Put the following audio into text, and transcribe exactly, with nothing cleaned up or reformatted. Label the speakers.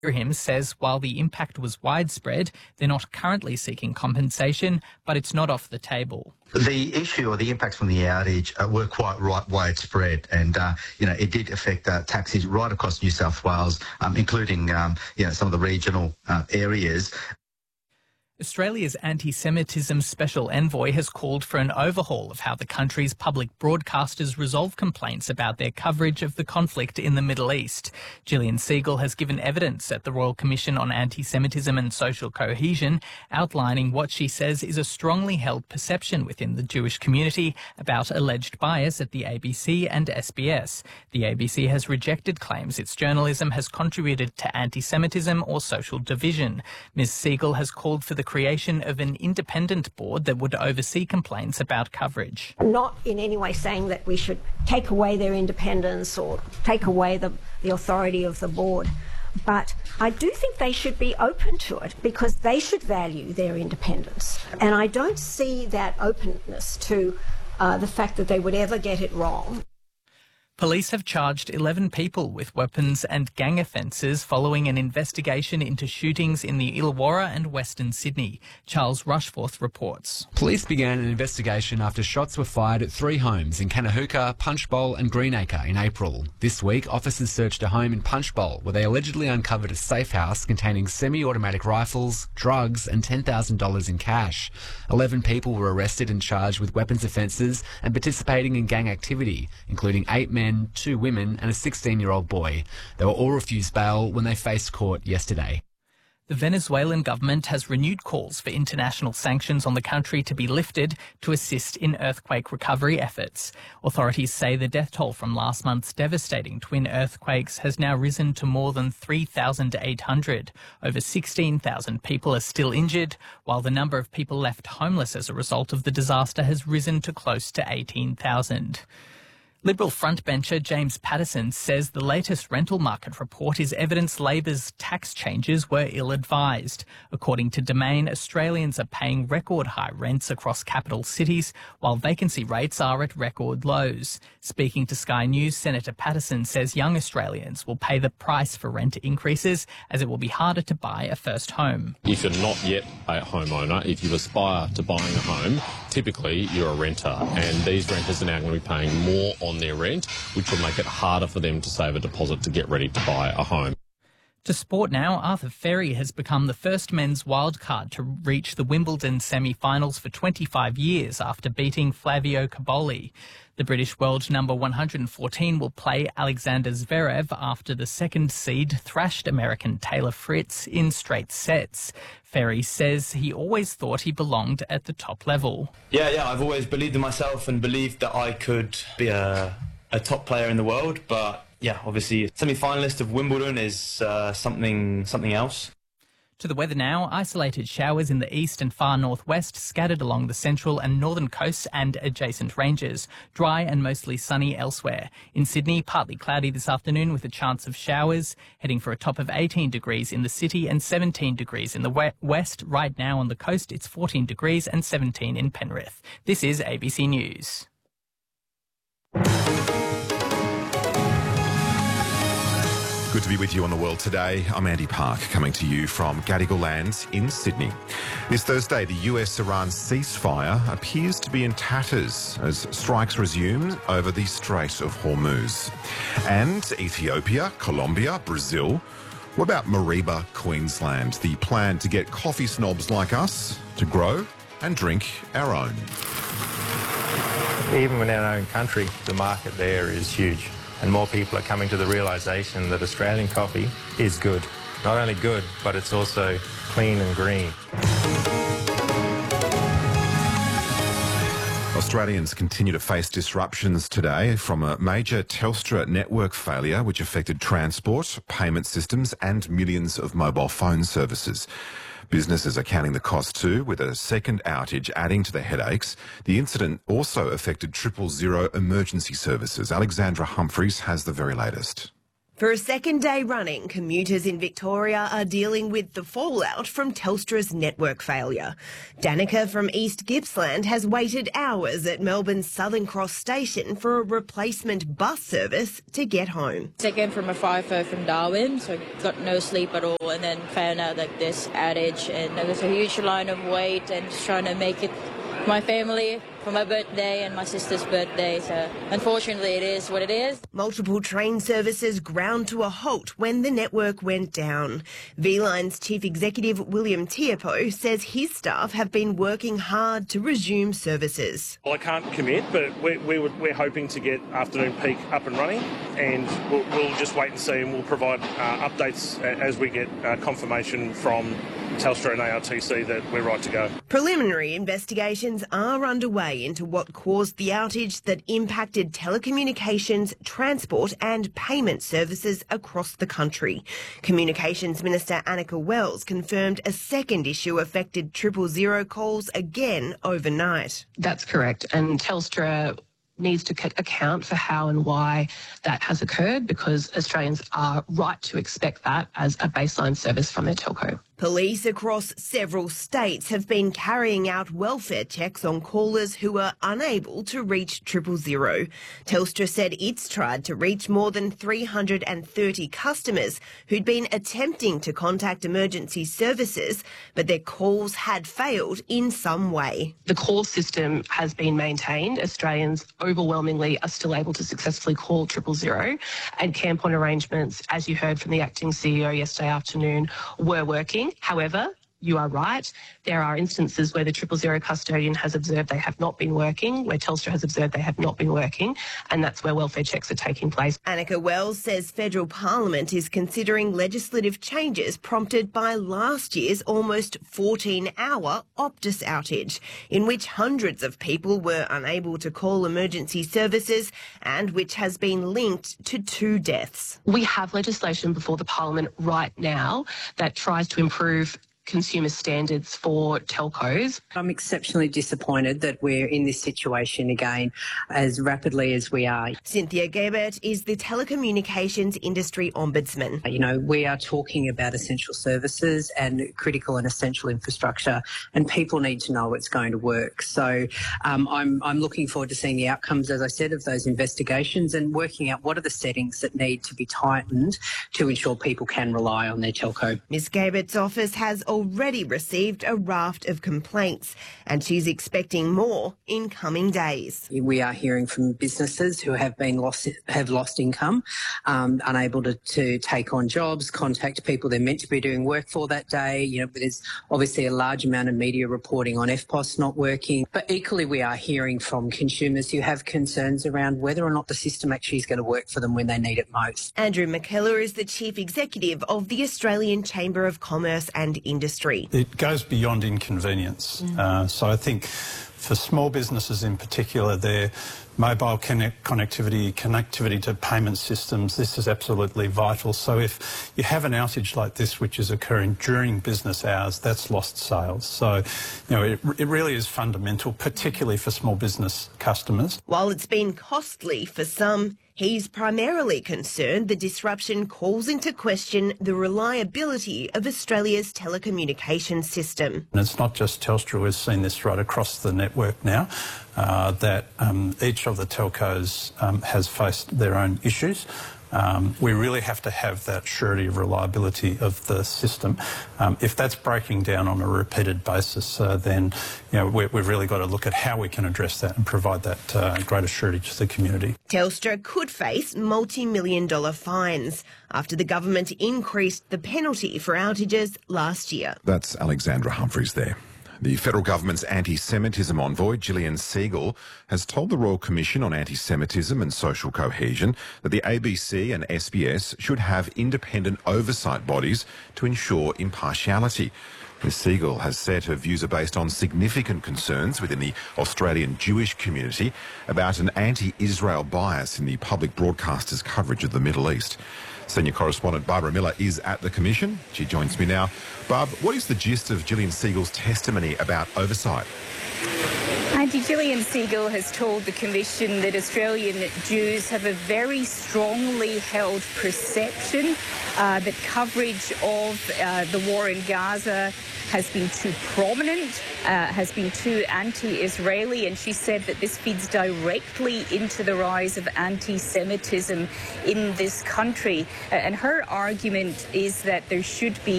Speaker 1: him says while the impact was widespread, they're not currently seeking compensation, but it's not off the table.
Speaker 2: The issue or the impacts from the outage uh, were quite right, widespread, and uh, you know it did affect uh, taxis right across New South Wales, um, including um, you know some of the regional uh, areas.
Speaker 1: Australia's anti-Semitism special envoy has called for an overhaul of how the country's public broadcasters resolve complaints about their coverage of the conflict in the Middle East. Gillian Siegel has given evidence at the Royal Commission on Anti-Semitism and Social Cohesion, outlining what she says is a strongly held perception within the Jewish community about alleged bias at the A B C and S B S. The A B C has rejected claims its journalism has contributed to anti-Semitism or social division. Miz Siegel has called for the creation of an independent board that would oversee complaints about coverage.
Speaker 3: Not in any way saying that we should take away their independence or take away the, the authority of the board, but I do think they should be open to it because they should value their independence. And I don't see that openness to uh, the fact that they would ever get it wrong.
Speaker 1: Police have charged eleven people with weapons and gang offences following an investigation into shootings in the Illawarra and Western Sydney. Charles Rushforth reports.
Speaker 4: Police began an investigation after shots were fired at three homes in Canahuka, Punchbowl and Greenacre in April. This week, officers searched a home in Punchbowl where they allegedly uncovered a safe house containing semi-automatic rifles, drugs and ten thousand dollars in cash. eleven people were arrested and charged with weapons offences and participating in gang activity, including eight men, two women and a sixteen-year-old boy. They were all refused bail when they faced court yesterday.
Speaker 1: The Venezuelan government has renewed calls for international sanctions on the country to be lifted to assist in earthquake recovery efforts. Authorities say the death toll from last month's devastating twin earthquakes has now risen to more than three thousand eight hundred. Over sixteen thousand people are still injured, while the number of people left homeless as a result of the disaster has risen to close to eighteen thousand. Liberal frontbencher James Paterson says the latest rental market report is evidence Labor's tax changes were ill-advised. According to Domain, Australians are paying record high rents across capital cities, while vacancy rates are at record lows. Speaking to Sky News, Senator Paterson says young Australians will pay the price for rent increases as it will be harder to buy a first home.
Speaker 5: If you're not yet a homeowner, if you aspire to buying a home, typically you're a renter, and these renters are now going to be paying more on their rent, which will make it harder for them to save a deposit to get ready to buy a home.
Speaker 1: To sport now, Arthur Ferry has become the first men's wildcard to reach the Wimbledon semi-finals for twenty-five years after beating Flavio Cobolli. The British world number one hundred fourteen will play Alexander Zverev after the second seed thrashed American Taylor Fritz in straight sets. Ferry says he always thought he belonged at the top level.
Speaker 6: Yeah, yeah, I've always believed in myself and believed that I could be a, a top player in the world, but yeah, obviously semi-finalist of Wimbledon is uh, something something else.
Speaker 1: To the weather now, isolated showers in the east and far northwest, scattered along the central and northern coasts and adjacent ranges. Dry and mostly sunny elsewhere. In Sydney, partly cloudy this afternoon with a chance of showers, heading for a top of eighteen degrees in the city and seventeen degrees in the west. Right now on the coast, it's fourteen degrees and seventeen in Penrith. This is A B C News.
Speaker 7: Good to be with you on The World Today. I'm Andy Park, coming to you from Gadigal Lands in Sydney. This Thursday, the U S-Iran ceasefire appears to be in tatters as strikes resume over the Strait of Hormuz. And Ethiopia, Colombia, Brazil. What about Mareeba, Queensland? The plan to get coffee snobs like us to grow and drink our own.
Speaker 8: Even in our own country, the market there is huge. And more people are coming to the realisation that Australian coffee is good. Not only good, but it's also clean and green.
Speaker 7: Australians continue to face disruptions today from a major Telstra network failure which affected transport, payment systems and millions of mobile phone services. Businesses are counting the cost too, with a second outage adding to the headaches. The incident also affected triple zero emergency services. Alexandra Humphreys has the very latest.
Speaker 9: For a second day running, commuters in Victoria are dealing with the fallout from Telstra's network failure. Danica from East Gippsland has waited hours at Melbourne's Southern Cross station for a replacement bus service to get home.
Speaker 10: I came from a five-hour from Darwin, so got no sleep at all, and then found out like this outage, and there was a huge line of wait and just trying to make it for my family for my birthday and my sister's birthday, so unfortunately it is what it is.
Speaker 9: Multiple train services ground to a halt when the network went down. V-Line's Chief Executive William Tiapo says his staff have been working hard to resume services.
Speaker 11: Well, I can't commit, but we, we would, we're hoping to get afternoon peak up and running, and we'll, we'll just wait and see, and we'll provide uh, updates as we get uh, confirmation from Telstra and A R T C that we're right to go.
Speaker 9: Preliminary investigations are underway into what caused the outage that impacted telecommunications, transport and payment services across the country. Communications Minister Annika Wells confirmed a second issue affected triple zero calls again overnight.
Speaker 12: That's correct, and Telstra needs to account for how and why that has occurred, because Australians are right to expect that as a baseline service from their telco.
Speaker 9: Police across several states have been carrying out welfare checks on callers who are unable to reach triple zero. Telstra said it's tried to reach more than three hundred thirty customers who'd been attempting to contact emergency services, but their calls had failed in some way.
Speaker 12: The call system has been maintained. Australians overwhelmingly are still able to successfully call triple zero, and camp on arrangements, as you heard from the acting C E O yesterday afternoon, were working. However, you are right. There are instances where the triple zero custodian has observed they have not been working, where Telstra has observed they have not been working, and that's where welfare checks are taking place.
Speaker 9: Annika Wells says federal parliament is considering legislative changes prompted by last year's almost fourteen-hour Optus outage, in which hundreds of people were unable to call emergency services and which has been linked to two deaths.
Speaker 12: We have legislation before the parliament right now that tries to improve consumer standards for telcos.
Speaker 13: I'm exceptionally disappointed that we're in this situation again as rapidly as we are.
Speaker 9: Cynthia Gebert is the telecommunications industry ombudsman.
Speaker 13: You know, we are talking about essential services and critical and essential infrastructure, and people need to know it's going to work. So um, I'm, I'm looking forward to seeing the outcomes, as I said, of those investigations and working out what are the settings that need to be tightened to ensure people can rely on their telco.
Speaker 9: Miz Gebert's office has already received a raft of complaints, and she's expecting more in coming days.
Speaker 13: We are hearing from businesses who have been lost, have lost income, um, unable to, to take on jobs, contact people they're meant to be doing work for that day. You know, there's obviously a large amount of media reporting on F P O S not working, but equally we are hearing from consumers who have concerns around whether or not the system actually is going to work for them when they need it most.
Speaker 9: Andrew McKellar is the Chief Executive of the Australian Chamber of Commerce and Industry.
Speaker 14: It goes beyond inconvenience. Mm. Uh, so I think for small businesses in particular, their mobile connect connectivity, connectivity to payment systems, this is absolutely vital. So if you have an outage like this, which is occurring during business hours, that's lost sales. So, you know, it, it really is fundamental, particularly for small business customers.
Speaker 9: While it's been costly for some, he's primarily concerned the disruption calls into question the reliability of Australia's telecommunications system.
Speaker 14: And it's not just Telstra, we've seen this right across the network now, uh, that um, each of the telcos um, has faced their own issues. Um, we really have to have that surety of reliability of the system. Um, if that's breaking down on a repeated basis, uh, then you know, we, we've really got to look at how we can address that and provide that uh, greater surety to the community.
Speaker 9: Telstra could face multi-million dollar fines after the government increased the penalty for outages last year.
Speaker 7: That's Alexandra Humphreys there. The federal government's anti-Semitism envoy, Gillian Segal, has told the Royal Commission on Anti-Semitism and Social Cohesion that the A B C and S B S should have independent oversight bodies to ensure impartiality. Miz Segal has said her views are based on significant concerns within the Australian Jewish community about an anti-Israel bias in the public broadcasters' coverage of the Middle East. Senior correspondent Barbara Miller is at the Commission. She joins me now. Barb, what is the gist of Gillian Segal's testimony about oversight?
Speaker 15: Auntie Gillian Siegel has told the Commission that Australian Jews have a very strongly held perception uh, that coverage of uh, the war in Gaza has been too prominent, uh, has been too anti-Israeli, and she said that this feeds directly into the rise of anti-Semitism in this country. Uh, and her argument is that there should be